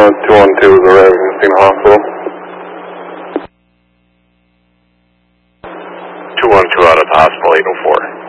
212 is arriving at Messina Hospital. 212 out of the hospital, 804.